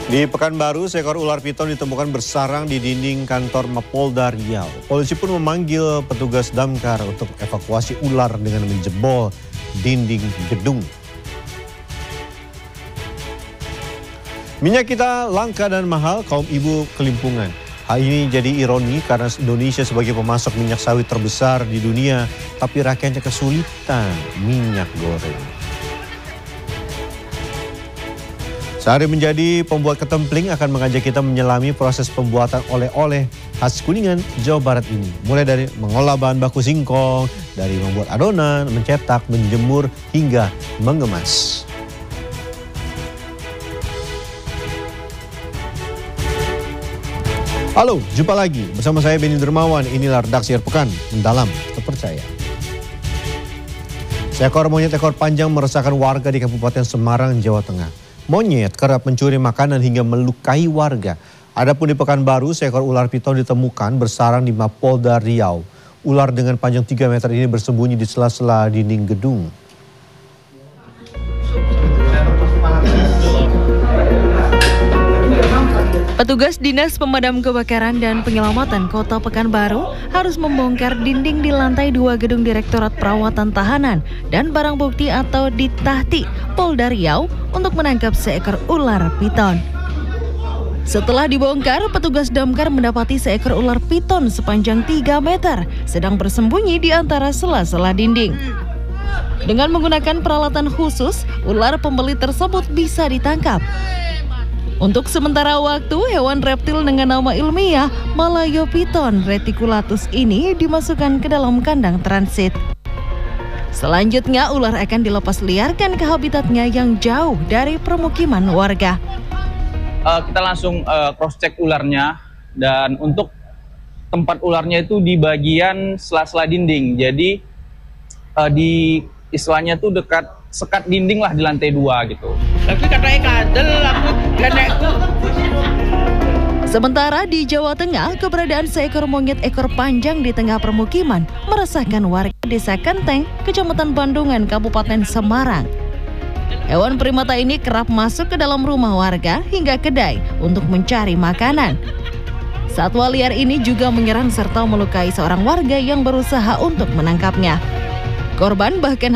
Di Pekanbaru, seekor ular piton ditemukan bersarang di dinding kantor Mapolda Riau. Polisi pun memanggil petugas damkar untuk evakuasi ular dengan menjebol dinding gedung. Minyak kita langka dan mahal, kaum ibu kelimpungan. Hal ini jadi ironi karena Indonesia sebagai pemasok minyak sawit terbesar di dunia, tapi rakyatnya kesulitan minyak goreng. Sehari menjadi pembuat ketempling akan mengajak kita menyelami proses pembuatan oleh-oleh khas Kuningan, Jawa Barat ini. Mulai dari mengolah bahan baku singkong, dari membuat adonan, mencetak, menjemur, hingga mengemas. Halo, jumpa lagi bersama saya Benny Dermawan. Inilah redaksi Akhir Pekan, mendalam terpercaya. Seekor monyet ekor panjang meresahkan warga di Kabupaten Semarang, Jawa Tengah. Monyet kerap mencuri makanan hingga melukai warga. Adapun di Pekanbaru, seekor ular piton ditemukan bersarang di Mapolda Riau. Ular dengan panjang 3 meter ini bersembunyi di sela-sela dinding gedung. Petugas Dinas Pemadam Kebakaran dan Penyelamatan Kota Pekanbaru harus membongkar dinding di lantai 2 gedung Direktorat Perawatan Tahanan dan Barang Bukti atau Ditahti Polda Riau untuk menangkap seekor ular piton. Setelah dibongkar, petugas damkar mendapati seekor ular piton sepanjang 3 meter sedang bersembunyi di antara sela-sela dinding. Dengan menggunakan peralatan khusus, ular pembeli tersebut bisa ditangkap. Untuk sementara waktu, hewan reptil dengan nama ilmiah Malayopiton reticulatus ini dimasukkan ke dalam kandang transit. Selanjutnya, ular akan dilepas liarkan ke habitatnya yang jauh dari permukiman warga. Kita langsung cross-check ularnya, dan untuk tempat ularnya itu di bagian sela-sela dinding. Jadi di istilahnya tuh dekat sekat dinding lah di lantai 2 gitu. Tapi katanya kadel aku nenekku. Sementara di Jawa Tengah, keberadaan seekor monyet ekor panjang di tengah permukiman meresahkan warga Desa Kenteng, Kecamatan Bandungan, Kabupaten Semarang. Hewan primata ini kerap masuk ke dalam rumah warga hingga kedai untuk mencari makanan. Satwa liar ini juga menyerang serta melukai seorang warga yang berusaha untuk menangkapnya. Korban bahkan